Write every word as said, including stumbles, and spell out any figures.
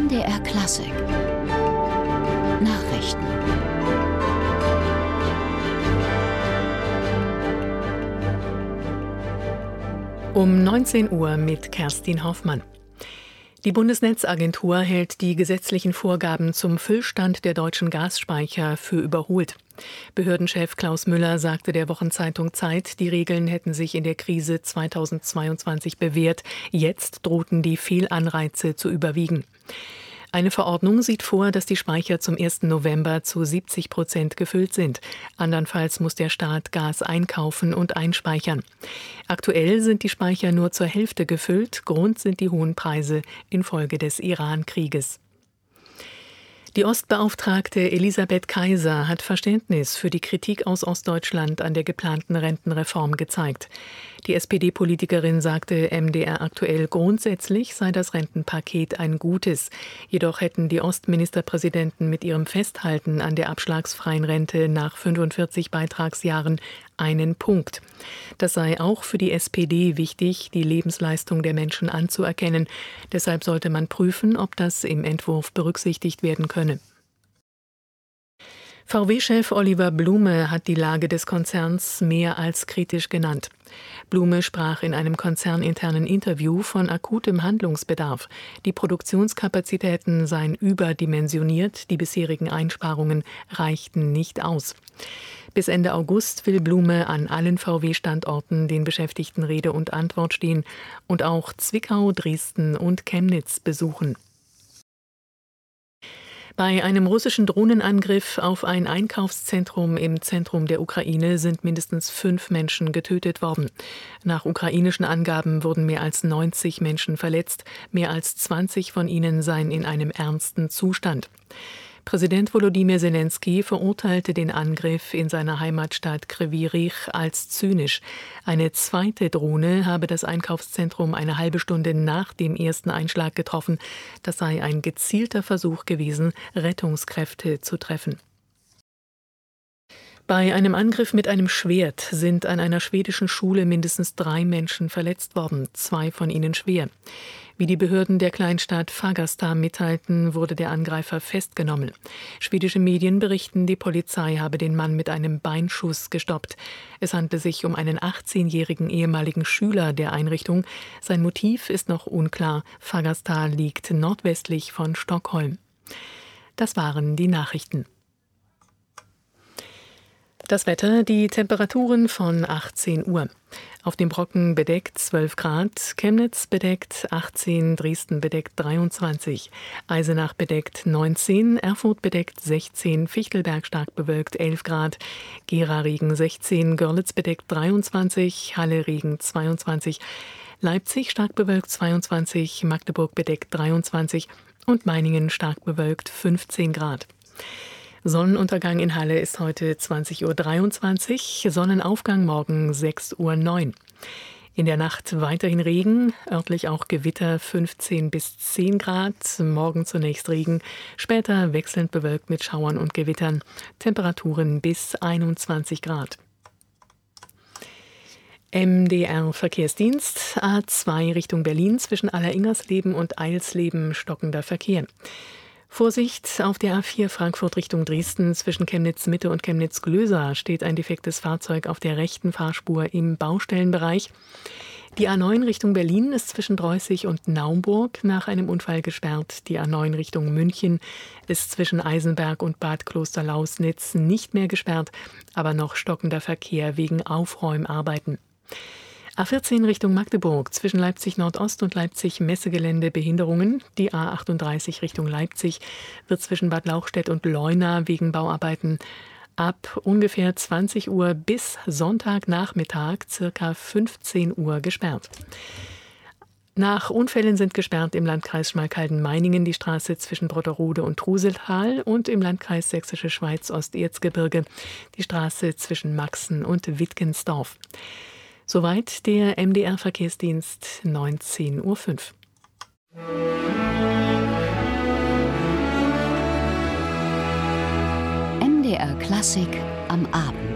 M D R Klassik Nachrichten. Um neunzehn Uhr mit Kerstin Hoffmann. Die Bundesnetzagentur hält die gesetzlichen Vorgaben zum Füllstand der deutschen Gasspeicher für überholt. Behördenchef Klaus Müller sagte der Wochenzeitung Zeit, die Regeln hätten sich in der Krise zweitausendzweiundzwanzig bewährt. Jetzt drohten die Fehlanreize zu überwiegen. Eine Verordnung sieht vor, dass die Speicher zum ersten November zu siebzig Prozent gefüllt sind. Andernfalls muss der Staat Gas einkaufen und einspeichern. Aktuell sind die Speicher nur zur Hälfte gefüllt. Grund sind die hohen Preise infolge des Iran-Krieges. Die Ostbeauftragte Elisabeth Kaiser hat Verständnis für die Kritik aus Ostdeutschland an der geplanten Rentenreform gezeigt. Die S P D-Politikerin sagte M D R aktuell, grundsätzlich sei das Rentenpaket ein gutes. Jedoch hätten die Ostministerpräsidenten mit ihrem Festhalten an der abschlagsfreien Rente nach fünfundvierzig Beitragsjahren einen Punkt. Das sei auch für die S P D wichtig, die Lebensleistung der Menschen anzuerkennen. Deshalb sollte man prüfen, ob das im Entwurf berücksichtigt werden könne. V W-Chef Oliver Blume hat die Lage des Konzerns mehr als kritisch genannt. Blume sprach in einem konzerninternen Interview von akutem Handlungsbedarf. Die Produktionskapazitäten seien überdimensioniert, die bisherigen Einsparungen reichten nicht aus. Bis Ende August will Blume an allen V W-Standorten den Beschäftigten Rede und Antwort stehen und auch Zwickau, Dresden und Chemnitz besuchen. Bei einem russischen Drohnenangriff auf ein Einkaufszentrum im Zentrum der Ukraine sind mindestens fünf Menschen getötet worden. Nach ukrainischen Angaben wurden mehr als neunzig Menschen verletzt. Mehr als zwanzig von ihnen seien in einem ernsten Zustand. Präsident Volodymyr Zelensky verurteilte den Angriff in seiner Heimatstadt Kryvyi Rih als zynisch. Eine zweite Drohne habe das Einkaufszentrum eine halbe Stunde nach dem ersten Einschlag getroffen. Das sei ein gezielter Versuch gewesen, Rettungskräfte zu treffen. Bei einem Angriff mit einem Schwert sind an einer schwedischen Schule mindestens drei Menschen verletzt worden, zwei von ihnen schwer. Wie die Behörden der Kleinstadt Fagersta mitteilten, wurde der Angreifer festgenommen. Schwedische Medien berichten, die Polizei habe den Mann mit einem Beinschuss gestoppt. Es handle sich um einen achtzehnjährigen ehemaligen Schüler der Einrichtung. Sein Motiv ist noch unklar. Fagersta liegt nordwestlich von Stockholm. Das waren die Nachrichten. Das Wetter, die Temperaturen von achtzehn Uhr. Auf dem Brocken bedeckt zwölf Grad, Chemnitz bedeckt achtzehn, Dresden bedeckt dreiundzwanzig, Eisenach bedeckt neunzehn, Erfurt bedeckt sechzehn, Fichtelberg stark bewölkt elf Grad, Gera Regen sechzehn, Görlitz bedeckt dreiundzwanzig, Halle Regen zweiundzwanzig, Leipzig stark bewölkt zweiundzwanzig, Magdeburg bedeckt dreiundzwanzig und Meiningen stark bewölkt fünfzehn Grad. Sonnenuntergang in Halle ist heute zwanzig Uhr dreiundzwanzig, Sonnenaufgang morgen sechs Uhr neun. In der Nacht weiterhin Regen, örtlich auch Gewitter fünfzehn bis zehn Grad, morgen zunächst Regen, später wechselnd bewölkt mit Schauern und Gewittern, Temperaturen bis einundzwanzig Grad. M D R Verkehrsdienst, A zwei Richtung Berlin zwischen Alleringersleben und Eilsleben stockender Verkehr. Vorsicht, auf der A vier Frankfurt Richtung Dresden zwischen Chemnitz-Mitte und Chemnitz-Glösa steht ein defektes Fahrzeug auf der rechten Fahrspur im Baustellenbereich. Die A neun Richtung Berlin ist zwischen Dreußig und Naumburg nach einem Unfall gesperrt. Die A neun Richtung München ist zwischen Eisenberg und Bad Klosterlausnitz nicht mehr gesperrt, aber noch stockender Verkehr wegen Aufräumarbeiten. A vierzehn Richtung Magdeburg, zwischen Leipzig Nordost und Leipzig Messegelände Behinderungen. Die A achtunddreißig Richtung Leipzig wird zwischen Bad Lauchstädt und Leuna wegen Bauarbeiten ab ungefähr zwanzig Uhr bis Sonntagnachmittag circa fünfzehn Uhr gesperrt. Nach Unfällen sind gesperrt im Landkreis Schmalkalden-Meiningen die Straße zwischen Brotterode und Truseltal und im Landkreis Sächsische Schweiz Osterzgebirge die Straße zwischen Maxen und Wittgensdorf. Soweit der M D R Verkehrsdienst neunzehn Uhr fünf. M D R Klassik am Abend.